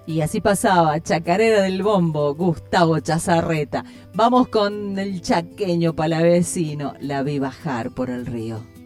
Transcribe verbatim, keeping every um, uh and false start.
Y así pasaba, chacarera del bombo, Gustavo Chazarreta. Vamos con el chaqueño palavecino, la vi bajar por el río.